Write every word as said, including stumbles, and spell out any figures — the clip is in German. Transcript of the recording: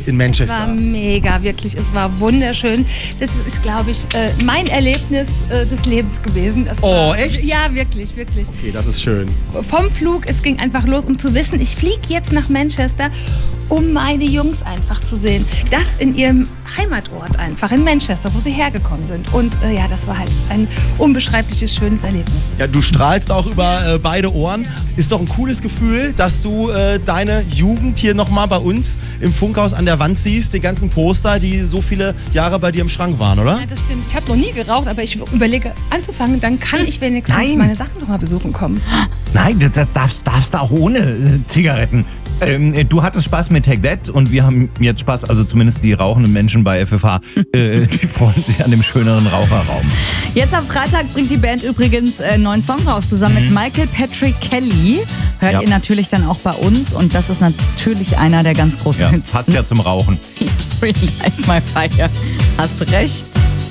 in Manchester? Es war mega, wirklich. Es war wunderschön. Das ist, glaube ich, äh, mein Erlebnis äh, des Lebens gewesen. Das Oh, war, echt? Ja, wirklich, wirklich. Okay, das ist schön. Vom Flug, es ging einfach los, um zu wissen, ich fliege jetzt nach Manchester, um meine Jungs einfach zu sehen. Das in ihrem Heimatort einfach, in Manchester, wo sie hergekommen sind. Und äh, ja, das war halt ein unbeschreibliches, schönes Erlebnis. Ja, du strahlst auch über äh, beide Ohren. Ist doch ein cooles Gefühl, dass du äh, deine Jugend hier nochmal bei uns im Funkhaus an der Wand siehst. Die ganzen Poster, die so viele Jahre bei dir im Schrank waren, oder? Ja, das stimmt. Ich habe noch nie geraucht, aber ich überlege anzufangen. Dann kann ich wenigstens Nein. meine Sachen nochmal besuchen kommen. Nein, das das darfst, darfst du auch ohne äh, Zigaretten. Ähm, du hattest Spaß mit Take That und wir haben jetzt Spaß, also zumindest die rauchenden Menschen bei F F H, äh, die freuen sich an dem schöneren Raucherraum. Jetzt am Freitag bringt die Band übrigens einen neuen Song raus, zusammen mit Michael Patrick Kelly. Hört Ja. ihr natürlich dann auch bei uns und das ist natürlich einer der ganz großen Ja, Hits. passt ja zum Rauchen. Relight My Fire. Hast recht.